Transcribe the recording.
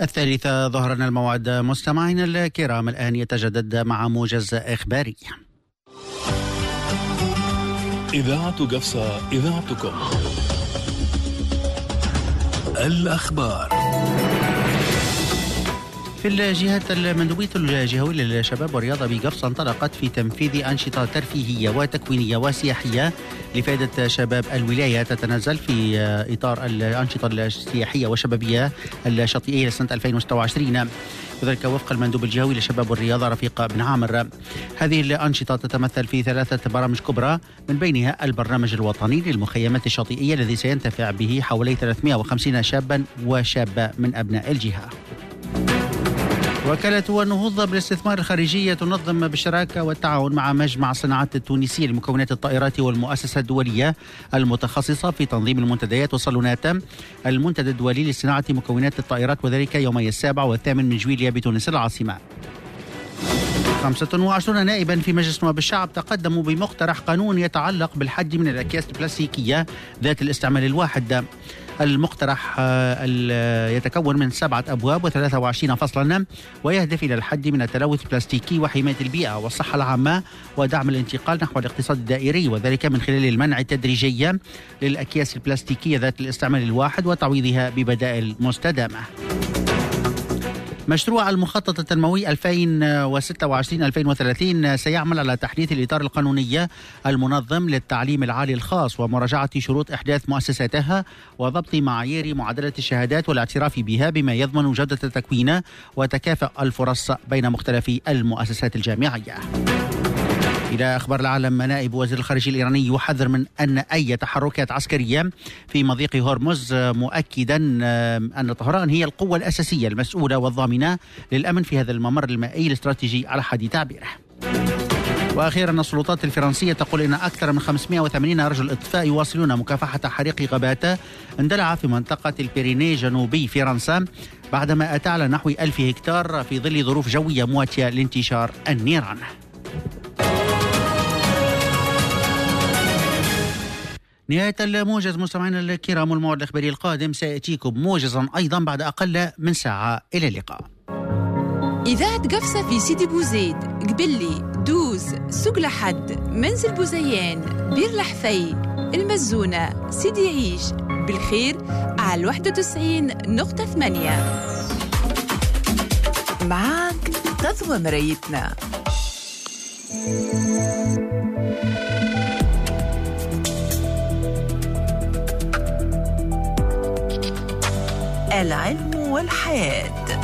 الثالثة ظهرا الموعد. مستمعينا الكرام، الآن يتجدد مع موجز إخباري. إذاعة قفصة، إذاعتكم. الأخبار. في الجهة المندوبية الجهوية للشباب والرياضة بقفصة انطلقت في تنفيذ أنشطة ترفيهية وتكوينية وسياحية لفائدة شباب الولاية، تتنزل في إطار الأنشطة السياحية والشبابية الشاطئية لسنة 2026، وذلك وفق المندوب الجهوي للشباب والرياضة رفيق بن عامر. هذه الأنشطة تتمثل في 3 برامج كبرى، من بينها البرنامج الوطني للمخيمات الشاطئية الذي سينتفع به حوالي 350 شابا وشابة من أبناء الجهة. وكالة النهوض بالاستثمار الخارجي تنظم بالشراكة والتعاون مع مجمع الصناعات التونسية لمكونات الطائرات والمؤسسة الدولية المتخصصة في تنظيم المنتديات والصالونات المنتدى الدولي لصناعة مكونات الطائرات، وذلك يومي 7 و8 من جويلية بتونس العاصمة. 25 نائبا في مجلس نواب الشعب تقدموا بمقترح قانون يتعلق بالحد من الأكياس البلاستيكية ذات الاستعمال الواحد. المقترح يتكون من 7 أبواب و23 فصلا، ويهدف إلى الحد من التلوث البلاستيكي وحماية البيئة والصحة العامة ودعم الانتقال نحو الاقتصاد الدائري، وذلك من خلال المنع التدريجي للأكياس البلاستيكية ذات الاستعمال الواحد وتعويضها ببدائل مستدامة. مشروع المخطط التنموي 2026-2030 سيعمل على تحديث الإطار القانوني المنظم للتعليم العالي الخاص ومراجعة شروط إحداث مؤسساتها وضبط معايير معادلة الشهادات والاعتراف بها، بما يضمن جودة التكوين وتكافؤ الفرص بين مختلف المؤسسات الجامعية. إلى أخبار العالم، نائب وزير الخارجية الإيراني يحذر من أن أي تحركات عسكرية في مضيق هرمز، مؤكدا أن طهران هي القوة الأساسية المسؤولة والضامنة للأمن في هذا الممر المائي الاستراتيجي على حد تعبيره. وأخيرا، السلطات الفرنسية تقول إن أكثر من 580 رجل إطفاء يواصلون مكافحة حريق غابات اندلع في منطقة البيريني جنوبي فرنسا، بعدما أتى على نحو 1000 هكتار في ظل ظروف جوية مواتية لانتشار النيران. نهاية الموجز مستمعينا الكرام، الموعد الإخباري القادم سيأتيكم موجزا أيضا بعد أقل من ساعة. إلى اللقاء. إذاعة قفصة في سيدي بوزيد، قبلي، دوز، سوق لحد، منزل بوزيان، بير لحفي، المزونة، سيدي عيش، بالخير على 91.8. معاك غزوة مرايتنا. العلم والحياة.